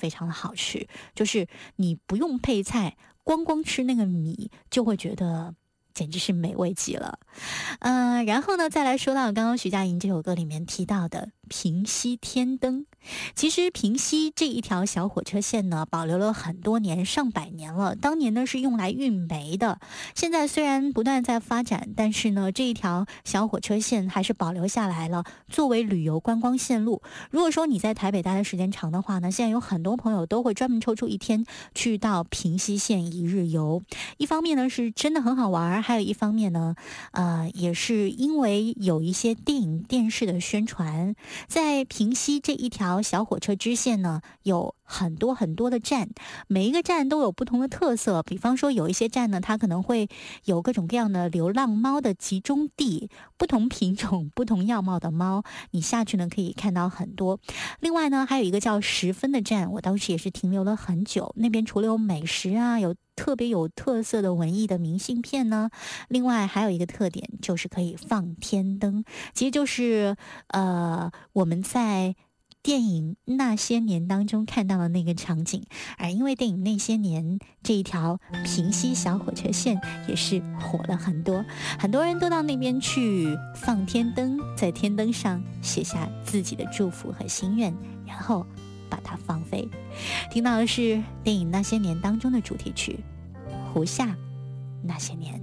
非常的好吃，就是你不用配菜，光光吃那个米就会觉得简直是美味极了。然后呢，再来说到刚刚徐佳莹这首歌里面提到的平西天灯。其实平西这一条小火车线呢，保留了很多年，上百年了。当年呢是用来运煤的，现在虽然不断在发展，但是呢这一条小火车线还是保留下来了，作为旅游观光线路。如果说你在台北待的时间长的话呢，现在有很多朋友都会专门抽出一天去到平西线一日游。一方面呢是真的很好玩，还有一方面呢，也是因为有一些电影电视的宣传。在平西这一条小火车支线呢，有很多很多的站，每一个站都有不同的特色。比方说有一些站呢，它可能会有各种各样的流浪猫的集中地，不同品种不同样貌的猫，你下去呢可以看到很多。另外呢还有一个叫十分的站，我当时也是停留了很久，那边除了有美食啊，有特别有特色的文艺的明信片呢，另外还有一个特点就是可以放天灯，其实就是我们在电影那些年当中看到的那个场景。而因为电影那些年这一条平西小火车线也是火了很多，很多人都到那边去放天灯，在天灯上写下自己的祝福和心愿，然后把它放飞。听到的是电影那些年当中的主题曲《胡夏那些年》。